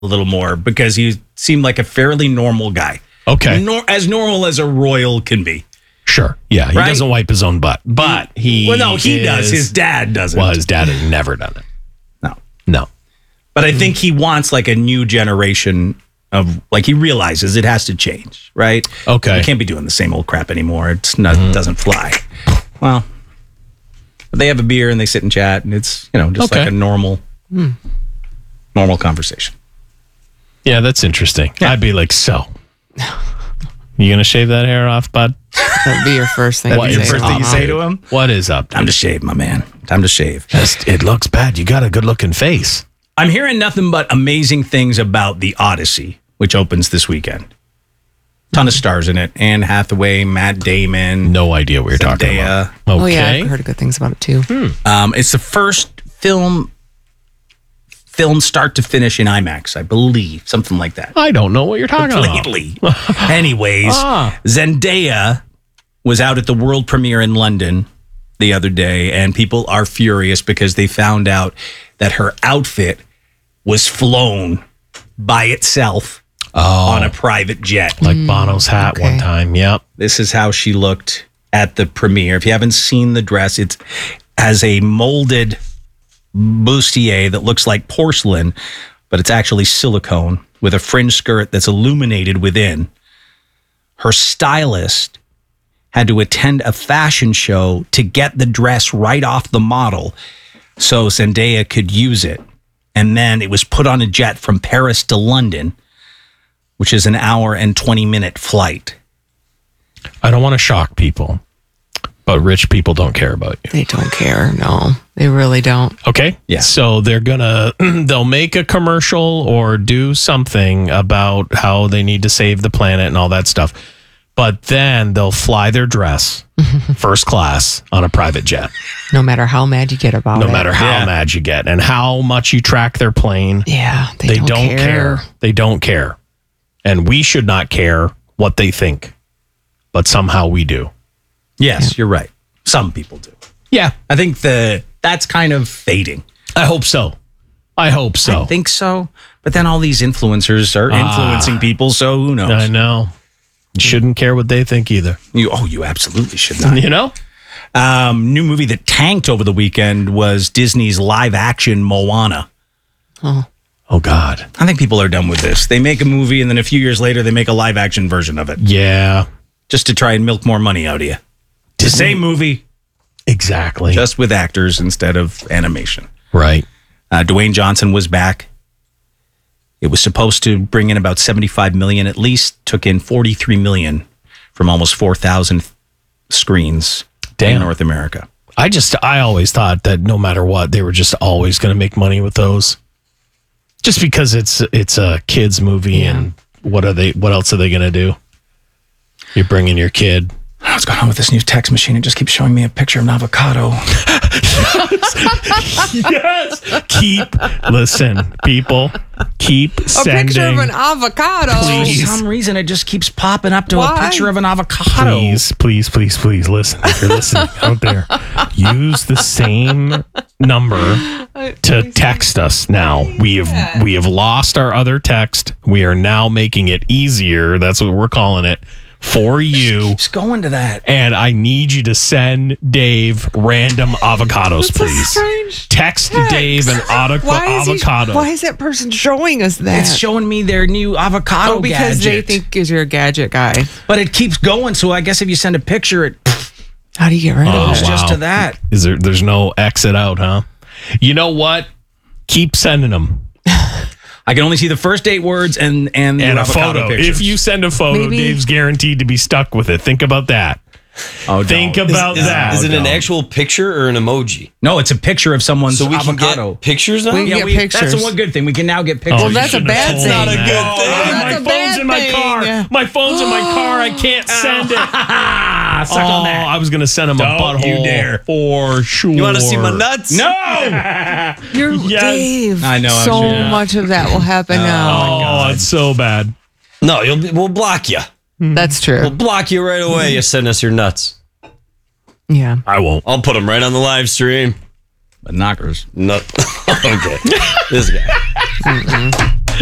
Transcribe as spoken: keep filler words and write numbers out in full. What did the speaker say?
a little more because he seemed like a fairly normal guy. Okay. Nor- as normal as a royal can be. Sure. Yeah. He Right? doesn't wipe his own butt, but he. Well, no, he is, does. His dad doesn't. Well, his dad has never done it. No. No. But I think he wants like a new generation of, like, he realizes it has to change, right? Okay. We can't be doing the same old crap anymore. It's not, it doesn't fly. Well, but they have a beer and they sit and chat, and it's, you know, just Okay. like a normal, normal conversation. Yeah, that's interesting. Yeah. I'd be like, so. You going to shave that hair off, bud? That'd be your first thing. That'd What be to the is say. first thing you Uh-huh. say to him? What is up? Time to shave, my man. Time to shave. Just, it looks bad. You got a good looking face. I'm hearing nothing but amazing things about The Odyssey, which opens this weekend. Ton of stars in it. Anne Hathaway, Matt Damon. No idea what you're talking about. Zendaya. Okay. Oh yeah, I've heard good things about it too. Um, it's the first film, film start to finish in IMAX, I believe, something like that. I don't know what you're talking about. Completely. Anyways, Ah. Zendaya was out at the world premiere in London the other day, and people are furious because they found out that her outfit was flown by itself Oh, on a private jet. like Bono's hat okay. one time. Yep. This is how she looked at the premiere. If you haven't seen the dress, it's as a molded bustier that looks like porcelain, but it's actually silicone with a fringe skirt that's illuminated within. Her stylist had to attend a fashion show to get the dress right off the model so Zendaya could use it. And then it was put on a jet from Paris to London, which is an hour and twenty minute flight. I don't want to shock people, but rich people don't care about you. They don't care. No, they really don't. Okay. Yeah. So they're gonna they'll make a commercial or do something about how they need to save the planet and all that stuff. But then they'll fly their dress first class on a private jet. No matter how mad you get about No it. matter how Yeah. mad you get and how much you track their plane. Yeah, they, They don't, don't, care. care. They don't care. And we should not care what they think. But somehow we do. Yes, you're right. Some people do. Yeah. I think the that's kind of fading. I hope so. I hope so. I think so. But then all these influencers are influencing people, so who knows? I know. You shouldn't care what they think either. You, oh, you absolutely should not. You know? Um, new movie that tanked over the weekend was Disney's live action Moana. Oh, Oh, God. I think people are done with this. They make a movie and then a few years later they make a live action version of it Yeah. just to try and milk more money out of you. It's the same movie, Exactly. just with actors instead of animation. right. Uh, Dwayne Johnson was back. It was supposed to bring in about seventy-five million dollars, at least took in forty-three million dollars from almost four thousand screens Damn. in North America. I just, I always thought that no matter what, they were just always going to make money with those. Just because it's it's a kid's movie and what are they, what else are they going to do? You're bringing your kid. What's going on with this new text machine? It just keeps showing me a picture of an avocado. Yes. Keep, listen, people, keep a sending. picture of an avocado. Please. For some reason, it just keeps popping up to Why? a picture of an avocado. Please, please, please, please listen. If you're listening out there, use the same number to text us now. We have we have lost our other text. We are now making it easier. That's what we're calling it for you. Keeps going to that. And I need you to send Dave random avocados, That's a please. strange Text text. Dave an avoc- Why is, he, avocado. why is that person showing us that? It's showing me their new avocado oh, because they gadget. think is you're a gadget guy. But it keeps going, so I guess if you send a picture, it How do you get rid Oh, of goes it? just wow. to that. Is there? There's no exit out, huh? You know what? Keep sending them. I can only see the first eight words and and, the And a avocado photo. pictures. If you send a photo, Maybe- Dave's guaranteed to be stuck with it. Think about that. oh, Think don't. about Is, that. is it an don't. actual picture or an emoji? No, it's a picture of someone's So we can avocado. get pictures now? We- yeah, get we, that's pictures. the one good thing. We can now get pictures. Oh, Well, you that's a shouldn't bad have told thing. me Not a that. good thing. Oh, That's my a phone's bad in my thing. car. My phone's in my car. I can't send it. Ah, suck oh, on that. I was going to send him a Don't butthole you dare. for sure. You want to see my nuts? No! You're Yes. Dave. I know, I'm So sure. much of that will happen now. Oh, it's so bad. No, you'll be, we'll block you. That's We'll true. block you right away. You send us your nuts. Yeah. I won't. I'll put them right on the live stream. But knockers. Nut. Okay. This guy.